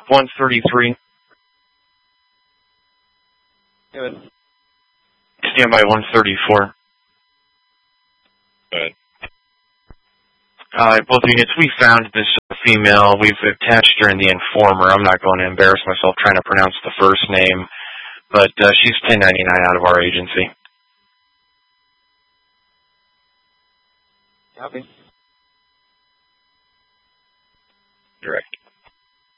133. Good. Stand by 134. Good. Both units, we found this female. We've attached her in the informer. I'm not going to embarrass myself trying to pronounce the first name, but she's 1099 out of our agency. Copy.